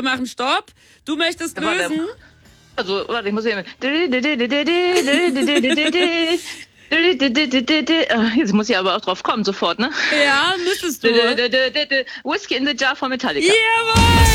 wir machen Stopp. Du möchtest lösen? Also, warte, ich muss hier... Jetzt muss ich aber auch drauf kommen, sofort, ne? Ja, müsstest du. Whiskey in the Jar von Metallica. Jawohl!